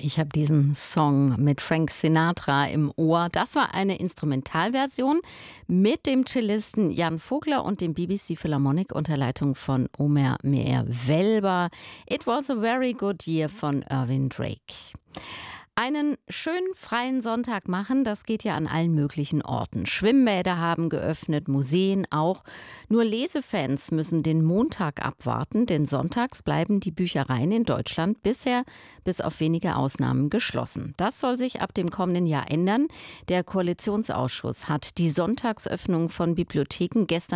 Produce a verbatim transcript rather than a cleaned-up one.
ich habe diesen Song mit Frank Sinatra im Ohr. Das war eine Instrumentalversion mit dem Cellisten Jan Vogler und dem B B C Philharmonic unter Leitung von Omer Meher-Welber. It was a very good year von Irvin Drake. Einen schönen freien Sonntag machen, das geht ja an allen möglichen Orten. Schwimmbäder haben geöffnet, Museen auch. Nur Lesefans müssen den Montag abwarten, denn sonntags bleiben die Büchereien in Deutschland bisher bis auf wenige Ausnahmen geschlossen. Das soll sich ab dem kommenden Jahr ändern. Der Koalitionsausschuss hat die Sonntagsöffnung von Bibliotheken gestern